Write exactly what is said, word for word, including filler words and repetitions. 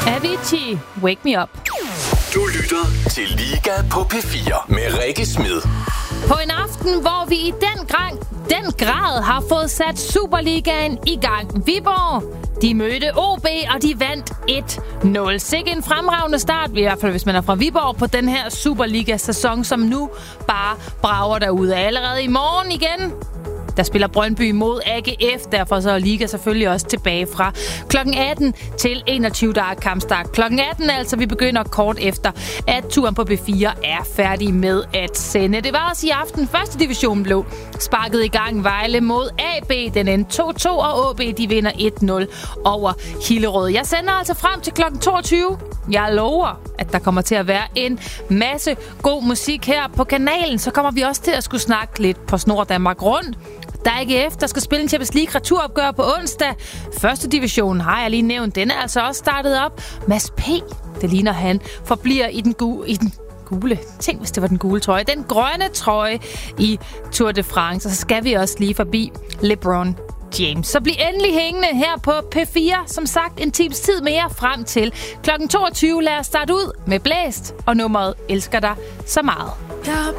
Avicii, Wake Me Up. Du lytter til Liga på P fire med Rikke Smed. På en aften, hvor vi i den grad, den grad har fået sat Superligaen i gang. Viborg, de mødte O B, og de vandt et nul. Sikke en fremragende start, i hvert fald hvis man er fra Viborg, på den her Superliga-sæson, som nu bare brager derude. Allerede i morgen igen, der spiller Brøndby mod A G F, derfor så er Liga selvfølgelig også tilbage fra klokken atten til enogtyve, der er kampstart. klokken atten altså, vi begynder kort efter, at turen på B fire er færdig med at sende. Det var også i aften, første division blev sparket i gang. Vejle mod A B, den endte to to, og O B, de vinder et nul over Hillerød. Jeg sender altså frem til klokken toogtyve. Jeg lover, at der kommer til at være en masse god musik her på kanalen. Så kommer vi også til at skulle snakke lidt på Snor Danmark rundt. Der er A G F, der skal spille en Champions League returopgør på onsdag. Første division har jeg lige nævnt. Den er altså også startet op. Mads P., det ligner han, forbliver i den, gu- i den gule. Tænk, hvis det var den gule trøje. Den grønne trøje i Tour de France. Og så skal vi også lige forbi LeBron James. Så bliv endelig hængende her på P fire. Som sagt, en times tid mere frem til klokken toogtyve. Lad os starte ud med Blæst og nummeret Elsker dig så meget. Jeg